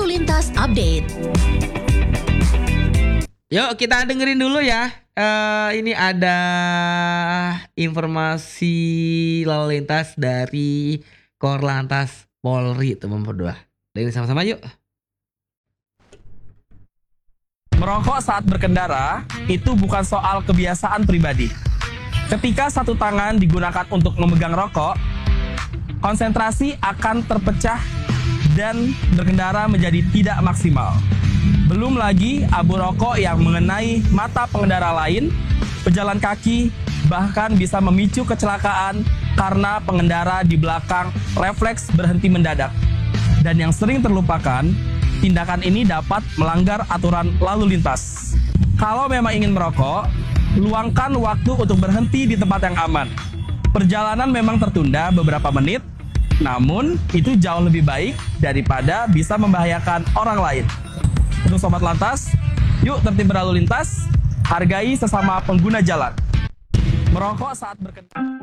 Lalu Lintas Update. Yuk kita dengerin dulu ya. Ini ada informasi lalu lintas dari Korlantas Polri, teman berdua. Dengerin sama-sama yuk. Merokok saat berkendara itu bukan soal kebiasaan pribadi. Ketika satu tangan digunakan untuk memegang rokok, konsentrasi akan terpecah dan berkendara menjadi tidak maksimal. Belum lagi abu rokok yang mengenai mata pengendara lain, pejalan kaki, bahkan bisa memicu kecelakaan karena pengendara di belakang refleks berhenti mendadak. Dan yang sering terlupakan, tindakan ini dapat melanggar aturan lalu lintas. Kalau memang ingin merokok, luangkan waktu untuk berhenti di tempat yang aman. Perjalanan memang tertunda beberapa menit, namun itu jauh lebih baik daripada bisa membahayakan orang lain. Untuk Sobat Lantas, yuk tertib berlalu lintas, hargai sesama pengguna jalan. Merokok saat berkendara.